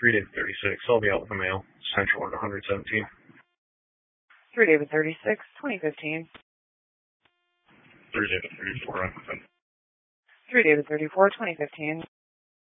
3 David 36. I'll be out with the mail. Central at 117. 3 David 36, 2015. 3 David 34. 3 David 34, 2015.